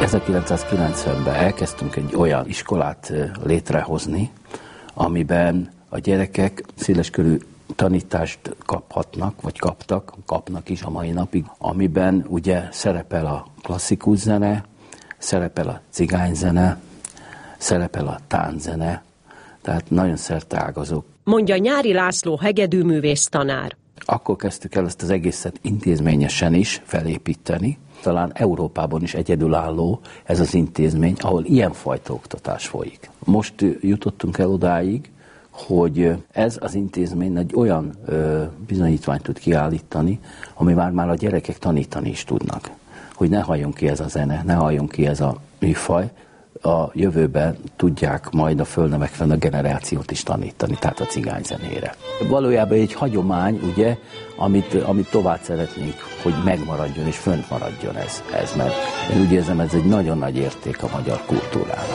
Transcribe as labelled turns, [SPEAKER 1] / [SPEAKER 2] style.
[SPEAKER 1] 1990-ben elkezdtünk egy olyan iskolát létrehozni, amiben a gyerekek széleskörű tanítást kaphatnak, vagy kapnak is a mai napig, amiben ugye szerepel a klasszikus zene, szerepel a cigányzene, szerepel a tánczene, tehát nagyon szerteágazó.
[SPEAKER 2] Mondja Nyári László hegedűművész tanár.
[SPEAKER 1] Akkor kezdtük el ezt az egészet intézményesen is felépíteni. Talán Európában is egyedülálló ez az intézmény, ahol ilyenfajta oktatás folyik. Most jutottunk el odáig, hogy ez az intézmény egy olyan bizonyítványt tud kiállítani, ami már a gyerekek tanítani is tudnak. Hogy ne halljon ki ez a zene, ne halljon ki ez a műfaj, a jövőben tudják majd a földnevekben a generációt is tanítani, tehát a cigányzenére. Valójában egy hagyomány, ugye, amit tovább szeretnénk, hogy megmaradjon és fönt maradjon ez, mert én úgy érzem, ez egy nagyon nagy érték a magyar kultúrának.